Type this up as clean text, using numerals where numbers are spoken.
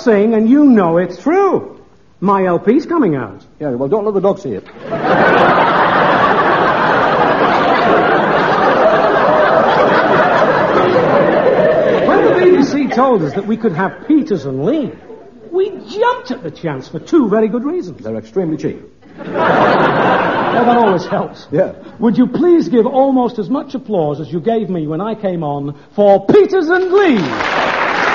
sing and you know it's true. My LP's coming out. Yeah, well, don't let the dog see it. When the BBC told us that we could have Peters and Lee, we jumped at the chance for two very good reasons. They're extremely cheap. Well, that always helps. Yeah. Would you please give almost as much applause as you gave me when I came on for Peters and Lee?